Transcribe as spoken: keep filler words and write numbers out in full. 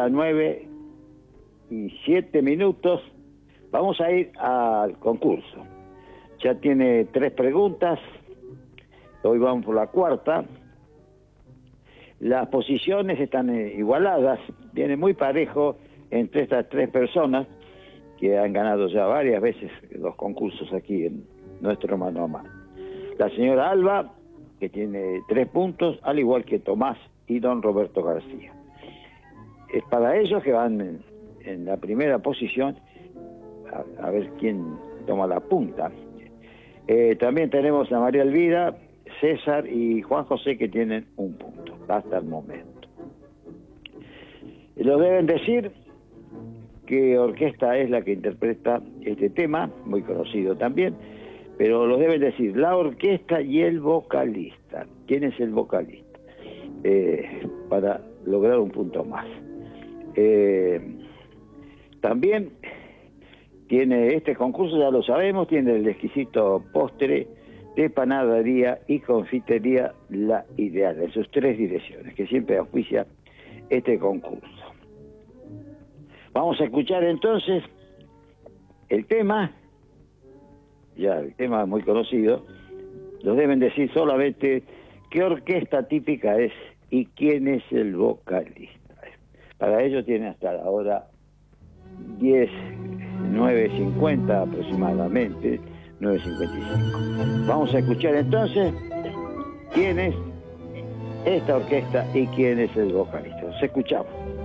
las nueve y siete minutos. Vamos a ir al concurso. Ya tiene tres preguntas. Hoy vamos por la cuarta. Las posiciones están igualadas. Viene muy parejo entre estas tres personas que han ganado ya varias veces los concursos aquí en nuestro mano a mano. La señora Alba, que tiene tres puntos, al igual que Tomás y don Roberto García. Es para ellos que van en, en la primera posición, a, a ver quién toma la punta. Eh, también tenemos a María Elvira, César y Juan José, que tienen un punto hasta el momento. Lo deben decir qué orquesta es la que interpreta este tema, muy conocido también, pero lo deben decir la orquesta y el vocalista. ¿Quién es el vocalista? Eh, para lograr un punto más. Eh, también tiene este concurso, ya lo sabemos, tiene el exquisito postre de panadería y confitería La Ideal, en sus tres direcciones, que siempre auspicia este concurso. Vamos a escuchar entonces el tema, ya el tema muy conocido. Nos deben decir solamente qué orquesta típica es y quién es el vocalista. Para ello tiene hasta la hora diez, nueve cincuenta aproximadamente, nueve cincuenta y cinco. Vamos a escuchar entonces quién es esta orquesta y quién es el vocalista. Nos escuchamos.